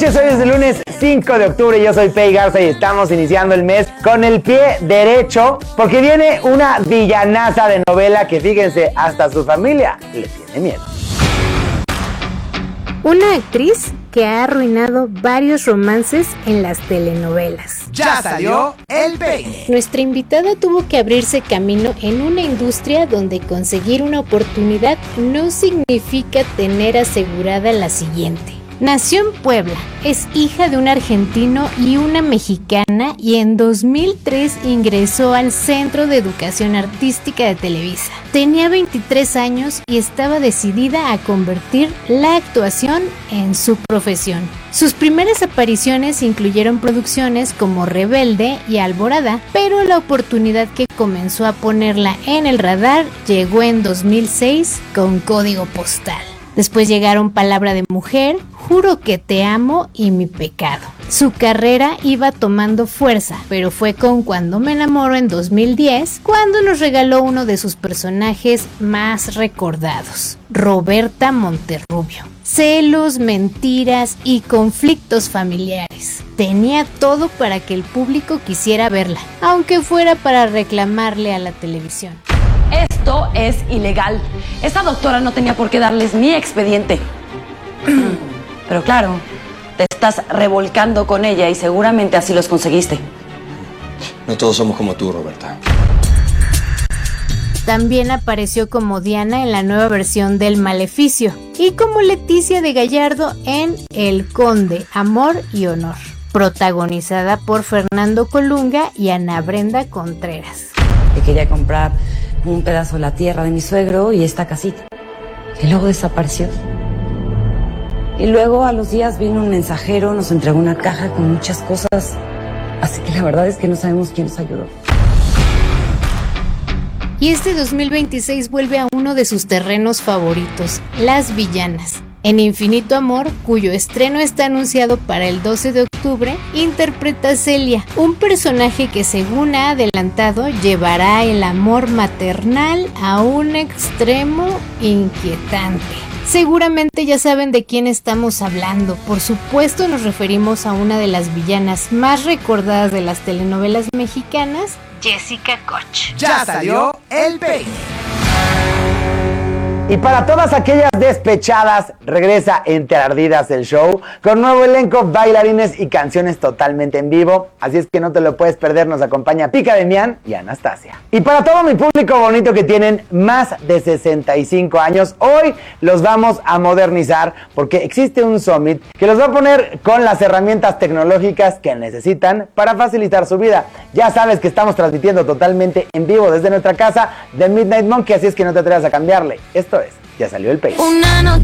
noches, hoy es el lunes 5 de octubre, yo soy Pei Garza y estamos iniciando el mes con el pie derecho porque viene una villanaza de novela que fíjense, hasta su familia le tiene miedo. Una actriz que ha arruinado varios romances en las telenovelas. Ya salió el peine. Nuestra invitada tuvo que abrirse camino en una industria donde conseguir una oportunidad no significa tener asegurada la siguiente. Nació en Puebla, es hija de un argentino y una mexicana y en 2003 ingresó al Centro de Educación Artística de Televisa. Tenía 23 años y estaba decidida a convertir la actuación en su profesión. Sus primeras apariciones incluyeron producciones como Rebelde y Alborada, pero la oportunidad que comenzó a ponerla en el radar llegó en 2006 con Código Postal. Después llegaron Palabra de Mujer, Juro que te amo y Mi pecado. Su carrera iba tomando fuerza, pero fue con Cuando me enamoro en 2010 cuando nos regaló uno de sus personajes más recordados, Roberta Monterrubio. Celos, mentiras y conflictos familiares. Tenía todo para que el público quisiera verla, aunque fuera para reclamarle a la televisión. Esto es ilegal. Esa doctora no tenía por qué darles mi expediente. Pero claro, te estás revolcando con ella y seguramente así los conseguiste. No todos somos como tú, Roberta. También apareció como Diana en la nueva versión del Maleficio y como Leticia de Gallardo en El Conde, Amor y Honor, protagonizada por Fernando Colunga y Ana Brenda Contreras. Que quería comprar un pedazo de la tierra de mi suegro y esta casita. Y luego desapareció. Y luego a los días vino un mensajero, nos entregó una caja con muchas cosas. Así que la verdad es que no sabemos quién nos ayudó. Y este 2026 vuelve a uno de sus terrenos favoritos, las villanas. En Infinito Amor, cuyo estreno está anunciado para el 12 de octubre, interpreta a Celia, un personaje que según ha adelantado llevará el amor maternal a un extremo inquietante. Seguramente ya saben de quién estamos hablando, por supuesto nos referimos a una de las villanas más recordadas de las telenovelas mexicanas, Jessica Koch. Ya salió el peine. Y para todas aquellas despechadas, regresa Entre Ardidas el show, con nuevo elenco, bailarines y canciones totalmente en vivo. Así es que no te lo puedes perder, nos acompaña Pica Demian y Anastasia. Y para todo mi público bonito que tienen más de 65 años, hoy los vamos a modernizar porque existe un summit que los va a poner con las herramientas tecnológicas que necesitan para facilitar su vida. Ya sabes que estamos transmitiendo totalmente en vivo desde nuestra casa de Midnight Monkey, así es que no te atrevas a cambiarle. Esto es Ya Salió el Peine. Una noche